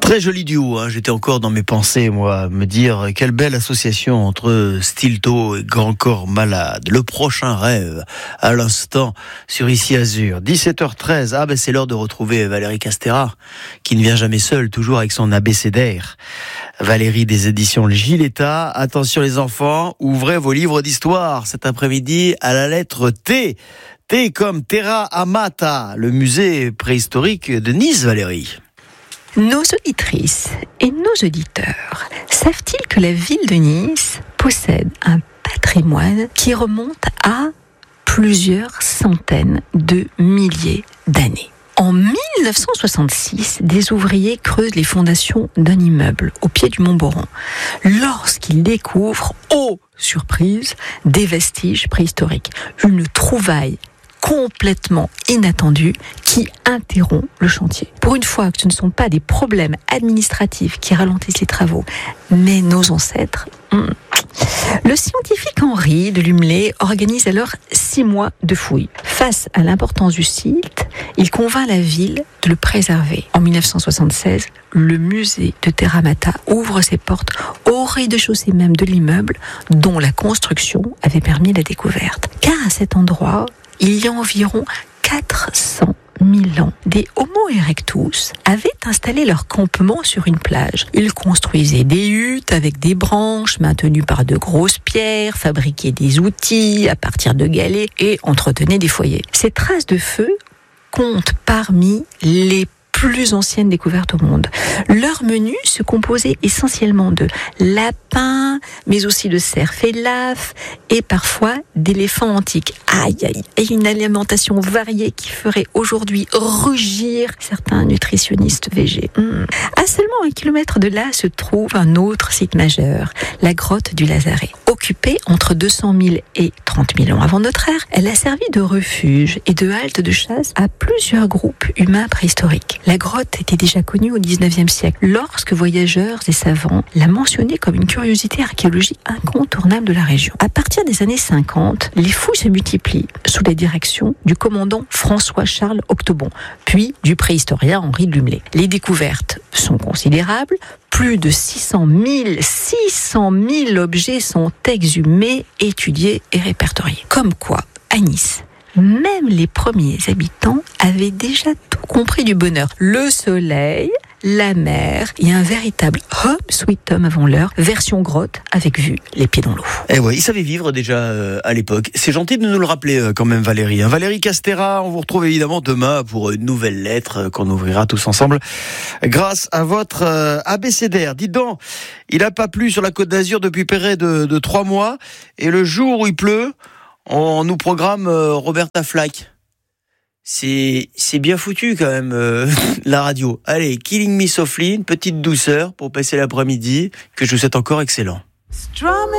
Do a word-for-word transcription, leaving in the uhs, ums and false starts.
Très joli duo, hein. J'étais encore dans mes pensées, moi, à me dire quelle belle association entre Stilto et Grand Corps Malade. Le prochain rêve, à l'instant, sur Ici Azur. dix-sept heures treize, ah ben c'est l'heure de retrouver Valérie Castéra, qui ne vient jamais seule, toujours avec son abécédaire. Valérie des éditions Giletta. Attention les enfants, ouvrez vos livres d'histoire cet après-midi à la lettre T. T comme Terra Amata, le musée préhistorique de Nice, Valérie. Nos auditrices et nos auditeurs savent-ils que la ville de Nice possède un patrimoine qui remonte à plusieurs centaines de milliers d'années? En mille neuf cent soixante-six, des ouvriers creusent les fondations d'un immeuble au pied du Mont Boron lorsqu'ils découvrent, oh surprise, des vestiges préhistoriques. Une trouvaille complètement inattendue qui interrompt le chantier. Pour une fois que ce ne sont pas des problèmes administratifs qui ralentissent les travaux, mais nos ancêtres... Hmm. Le scientifique Henri de Lumley organise alors six mois de fouilles. Face à l'importance du site, il convainc la ville de le préserver. En mille neuf cent soixante-seize, le musée de Terra Amata ouvre ses portes au rez-de-chaussée même de l'immeuble dont la construction avait permis la découverte. Car à cet endroit, il y a environ quatre cent mille ans, des Homo erectus avaient installé leur campement sur une plage. Ils construisaient des huttes avec des branches maintenues par de grosses pierres, fabriquaient des outils à partir de galets et entretenaient des foyers. Ces traces de feu comptent parmi les plus anciennes découvertes au monde. Leur menu se composait essentiellement de lapins, mais aussi de cerfs et lafs, et parfois d'éléphants antiques. Aïe, aïe, et une alimentation variée qui ferait aujourd'hui rugir certains nutritionnistes végés. Mmh. À seulement un kilomètre de là se trouve un autre site majeur, la grotte du Lazaret. Occupée entre deux cent mille et trente mille ans avant notre ère, elle a servi de refuge et de halte de chasse à plusieurs groupes humains préhistoriques. La grotte était déjà connue au dix-neuvième siècle, lorsque voyageurs et savants la mentionnaient comme une curiosité archéologique incontournable de la région. À partir des années cinquante, les fouilles se multiplient sous la direction du commandant François-Charles Octobon, puis du préhistorien Henri de Lumley. Les découvertes sont considérables. Plus de six cent mille, six cent mille objets sont exhumés, étudiés et répertoriés. Comme quoi, à Nice, même les premiers habitants avaient déjà tout compris du bonheur. Le soleil, la mer et un véritable home sweet home avant l'heure, version grotte avec vue les pieds dans l'eau. Eh ouais, ils savaient vivre déjà euh, à l'époque. C'est gentil de nous le rappeler euh, quand même, Valérie. Hein. Valérie Castéra, on vous retrouve évidemment demain pour une nouvelle lettre euh, qu'on ouvrira tous ensemble grâce à votre euh, abécédaire. Dites donc, il n'a pas plu sur la Côte d'Azur depuis près de, de trois mois et le jour où il pleut, on nous programme euh, Roberta Flack. C'est, c'est bien foutu quand même, euh, la radio. Allez, Killing Me Softly, une petite douceur pour passer l'après-midi, que je vous souhaite encore excellent.